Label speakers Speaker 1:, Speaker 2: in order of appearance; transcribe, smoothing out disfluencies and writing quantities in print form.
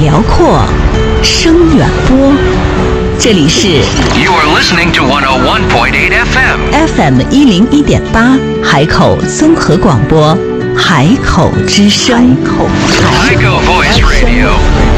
Speaker 1: 辽阔，声远播。这里是
Speaker 2: You are listening to 101.8 FM
Speaker 1: FM101.8 海口综合广播，海口之声。
Speaker 2: Echo Voice Radio